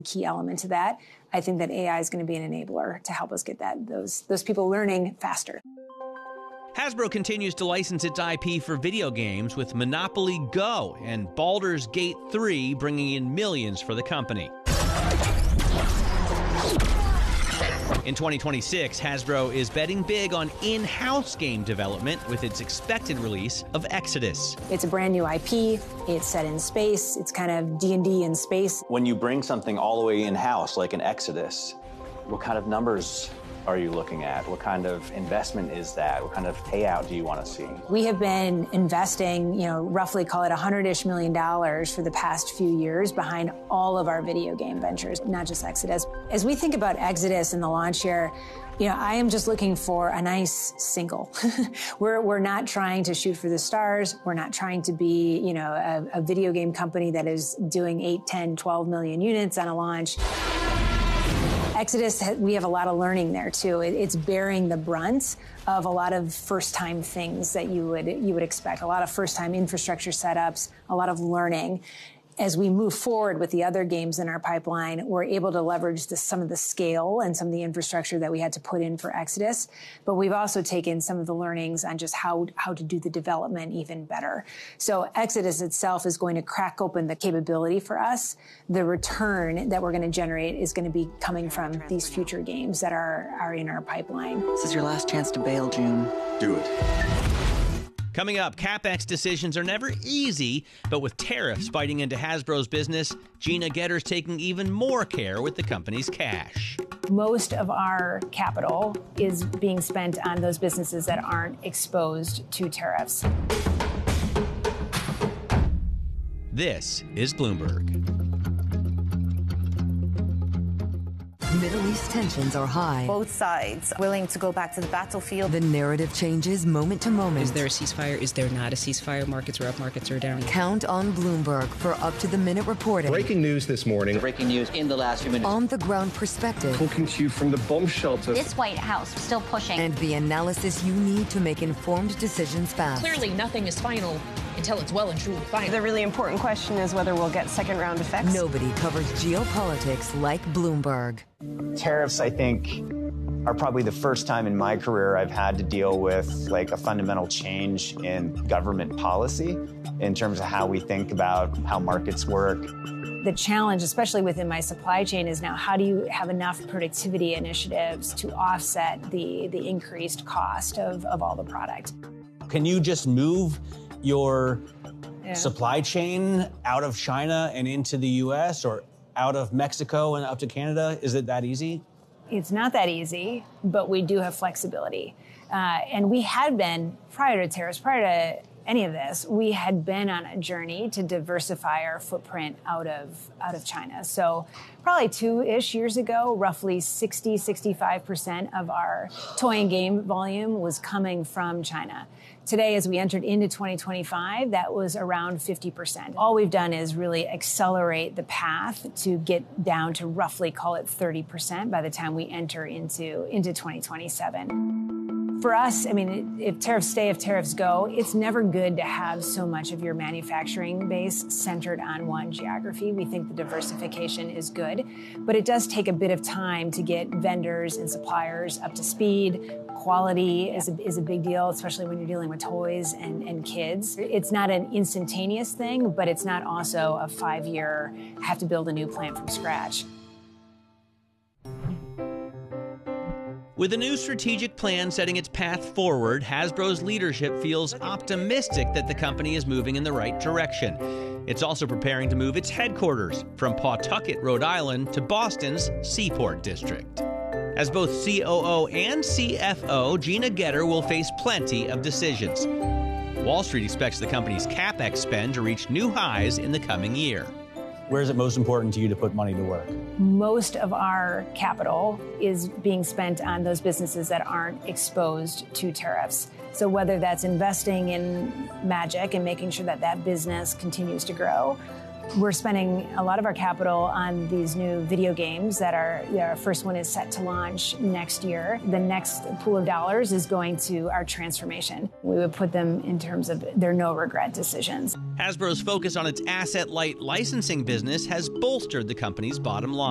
key element to that. I think that AI is going to be an enabler to help us get those people learning faster. Hasbro continues to license its IP for video games with Monopoly Go and Baldur's Gate 3 bringing in millions for the company. In 2026, Hasbro is betting big on in-house game development with its expected release of Exodus. It's a brand new IP. It's set in space. It's kind of D&D in space. When you bring something all the way in-house, like an Exodus, what kind of numbers are you looking at? What kind of investment is that? What kind of payout do you want to see? We have been investing, roughly call it $100-ish million for the past few years behind all of our video game ventures, not just Exodus. As we think about Exodus and the launch here, I am just looking for a nice single. We're not trying to shoot for the stars. We're not trying to be, a video game company that is doing 8, 10, 12 million units on a launch. Exodus, we have a lot of learning there too. It's bearing the brunt of a lot of first-time things that you would expect. A lot of first-time infrastructure setups, a lot of learning. As we move forward with the other games in our pipeline, we're able to leverage some of the scale and some of the infrastructure that we had to put in for Exodus. But we've also taken some of the learnings on just how to do the development even better. So Exodus itself is going to crack open the capability for us. The return that we're going to generate is going to be coming from these future games that are in our pipeline. This is your last chance to bail, June. Do it. Coming up, CapEx decisions are never easy, but with tariffs biting into Hasbro's business, Gina Getter's taking even more care with the company's cash. Most of our capital is being spent on those businesses that aren't exposed to tariffs. This is Bloomberg. Middle East tensions are high. Both sides willing to go back to the battlefield. The narrative changes moment to moment. Is there a ceasefire? Is there not a ceasefire? Markets are up, markets are down. Count on Bloomberg for up-to-the-minute reporting. Breaking news this morning. Breaking news in the last few minutes. On-the-ground perspective. Talking to you from the bomb shelter. This White House still pushing. And the analysis you need to make informed decisions fast. Clearly, nothing is final until it's well and truly final. The really important question is whether we'll get second-round effects. Nobody covers geopolitics like Bloomberg. Tariffs, I think, are probably the first time in my career I've had to deal with a fundamental change in government policy in terms of how we think about how markets work. The challenge, especially within my supply chain, is now how do you have enough productivity initiatives to offset the increased cost of all the product? Can you just move your supply chain out of China and into the U.S. or out of Mexico and up to Canada? Is it that easy? It's not that easy, but we do have flexibility. And we had been, prior to tariffs, prior to any of this, we had been on a journey to diversify our footprint out of China. So probably 2-ish years ago, roughly 65% of our toy and game volume was coming from China. Today, as we entered into 2025, that was around 50%. All we've done is really accelerate the path to get down to roughly, call it 30% by the time we enter into 2027. For us, if tariffs stay, if tariffs go, it's never good to have so much of your manufacturing base centered on one geography. We think the diversification is good, but it does take a bit of time to get vendors and suppliers up to speed. Quality is a big deal, especially when you're dealing with toys and kids. It's not an instantaneous thing, but it's not also a 5-year, have to build a new plant from scratch. With a new strategic plan setting its path forward, Hasbro's leadership feels optimistic that the company is moving in the right direction. It's also preparing to move its headquarters from Pawtucket, Rhode Island, to Boston's Seaport District. As both COO and CFO, Gina Getter will face plenty of decisions. Wall Street expects the company's CapEx spend to reach new highs in the coming year. Where is it most important to you to put money to work? Most of our capital is being spent on those businesses that aren't exposed to tariffs. So whether that's investing in Magic and making sure that business continues to grow, we're spending a lot of our capital on these new video games that our first one is set to launch next year. The next pool of dollars is going to our transformation. We would put them in terms of their no-regret decisions. Hasbro's focus on its asset-light licensing business has bolstered the company's bottom line.